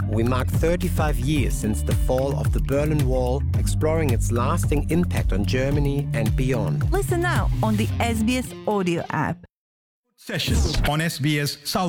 we mark 35 years since the fall of the Berlin Wall, exploring its lasting impact on Germany and beyond. Listen now on the SBS audio app. Sessions on SBS South